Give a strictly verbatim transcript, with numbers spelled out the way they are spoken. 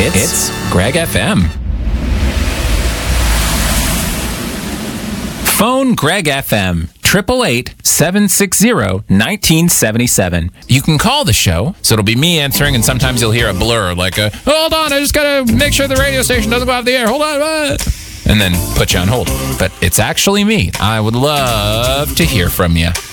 It's, it's Greg F M. Phone Greg F M. eight eight eight, seven six zero, one nine seven seven. You can call the show, so it'll be me answering, and sometimes you'll hear a blur, like a, hold on, I just gotta make sure the radio station doesn't go off the air, hold on, uh, and then put you on hold. But it's actually me. I would love to hear from you.